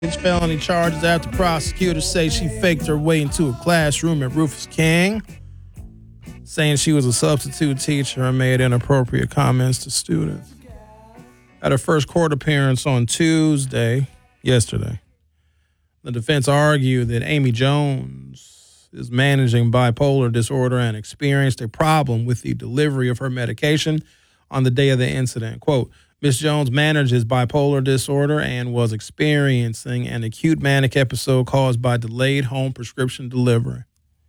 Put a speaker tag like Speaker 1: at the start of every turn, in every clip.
Speaker 1: Felony charges after prosecutors say she faked her way into a classroom at Rufus King, saying she was a substitute teacher and made inappropriate comments to students. At her first court appearance on Tuesday, yesterday, the defense argued that Amy Jones is managing bipolar disorder and experienced a problem with the delivery of her medication on the day of the incident. Quote, Ms. Jones manages bipolar disorder and was experiencing an acute manic episode caused by delayed home prescription delivery.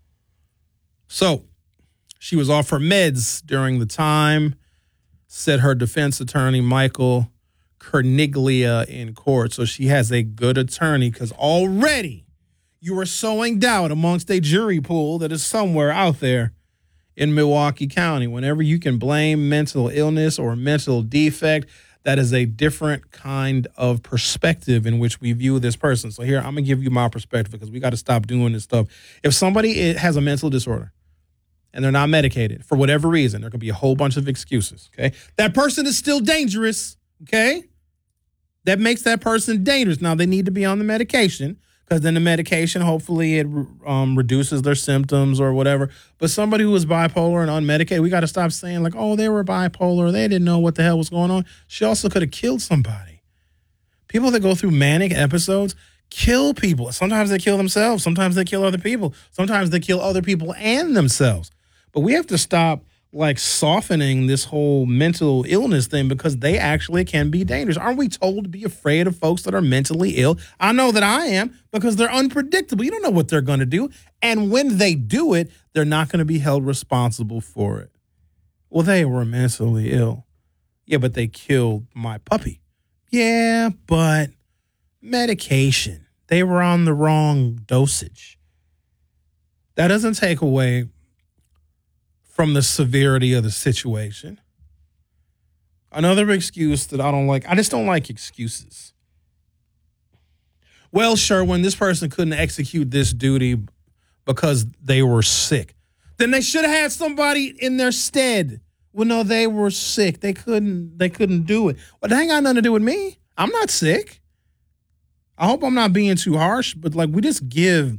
Speaker 1: So, she was off her meds during the time, said her defense attorney, Michael Kerniglia, in court. So she has a good attorney because already you are sowing doubt amongst a jury pool that is somewhere out there in Milwaukee County. Whenever you can blame mental illness or mental defect, that is a different kind of perspective in which we view this person. So here, I'm going to give you my perspective because we got to stop doing this stuff. If somebody has a mental disorder and they're not medicated for whatever reason, there could be a whole bunch of excuses, okay? That person is still dangerous, okay? That makes that person dangerous. Now, they need to be on the medication, because then the medication, hopefully it reduces their symptoms or whatever. But somebody who is bipolar and unmedicated, we got to stop saying like, oh, they were bipolar. They didn't know what the hell was going on. She also could have killed somebody. People that go through manic episodes kill people. Sometimes they kill themselves. Sometimes they kill other people. Sometimes they kill other people and themselves. But we have to stop like softening this whole mental illness thing because they actually can be dangerous. Aren't we told to be afraid of folks that are mentally ill? I know that I am because they're unpredictable. You don't know what they're going to do. And when they do it, they're not going to be held responsible for it. Well, they were mentally ill. Yeah, but they killed my puppy. Yeah, but medication. They were on the wrong dosage. That doesn't take away from the severity of the situation. Another excuse that I don't like, I just don't like excuses. Well, Sherwin, this person couldn't execute this duty because they were sick. Then they should have had somebody in their stead. Well, no, they were sick. They couldn't do it. Well, that ain't got nothing to do with me. I'm not sick. I hope I'm not being too harsh, but like we just give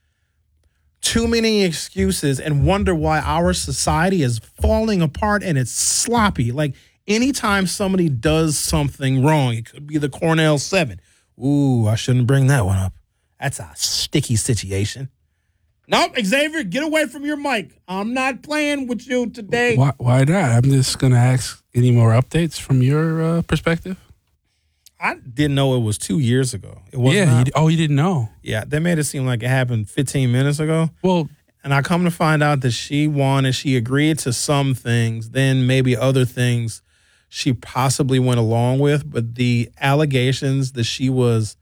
Speaker 1: too many excuses and wonder why our society is falling apart and it's sloppy. Like anytime somebody does something wrong, it could be the Cornell 7. Ooh, I shouldn't bring that one up. That's a sticky situation. Nope, Xavier, get away from your mic. I'm not playing with you today.
Speaker 2: Why not? I'm just going to ask any more updates from your perspective.
Speaker 1: I didn't know it was 2 years ago. It was
Speaker 2: you didn't know?
Speaker 1: Yeah, they made it seem like it happened 15 minutes ago.
Speaker 2: Well,
Speaker 1: and I come to find out that she agreed to some things, then maybe other things she possibly went along with. But the allegations that she was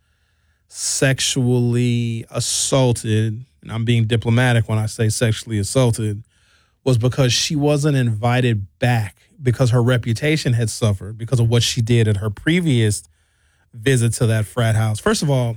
Speaker 1: sexually assaulted, and I'm being diplomatic when I say sexually assaulted, was because she wasn't invited back because her reputation had suffered because of what she did at her previous visit to that frat house. First of all,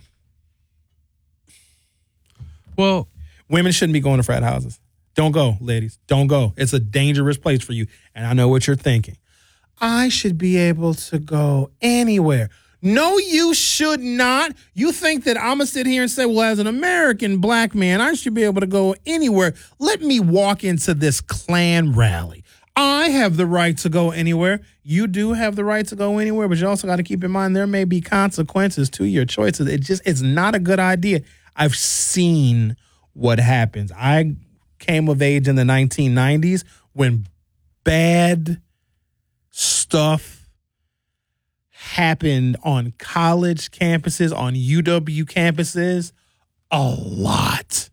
Speaker 2: well,
Speaker 1: women shouldn't be going to frat houses. Don't go, ladies. Don't go. It's a dangerous place for you. And I know what you're thinking. I should be able to go anywhere. No, you should not. You think that I'm going to sit here and say, well, as an American black man, I should be able to go anywhere. Let me walk into this Klan rally. I have the right to go anywhere. You do have the right to go anywhere, but you also got to keep in mind there may be consequences to your choices. It's not a good idea. I've seen what happens. I came of age in the 1990s when bad stuff happened on college campuses, on UW campuses, a lot.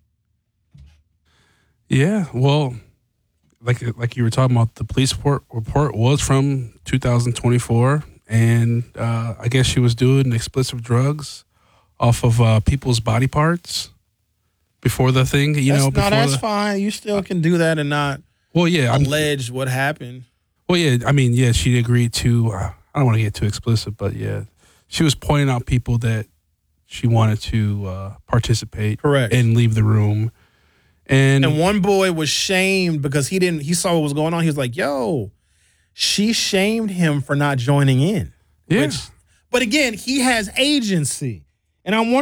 Speaker 2: Yeah, well, like you were talking about, the police report was from 2024, and I guess she was doing explosive drugs off of people's body parts before the thing.
Speaker 1: That's fine. You still can do that and not allege what happened.
Speaker 2: Well, yeah, I mean, yeah, she agreed to. I don't want to get too explicit, but yeah, she was pointing out people that she wanted to participate,
Speaker 1: correct,
Speaker 2: and leave the room. And
Speaker 1: one boy was shamed because he saw what was going on. He was like, yo, she shamed him for not joining in.
Speaker 2: Yeah.
Speaker 1: But again, he has agency. And I'm wondering